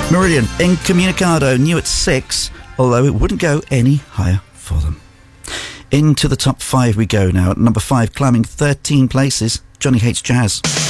Marillion, Incommunicado, new at 6, although it wouldn't go any higher for them. Into the top 5 we go now. At number 5, climbing 13 places, Johnny Hates Jazz.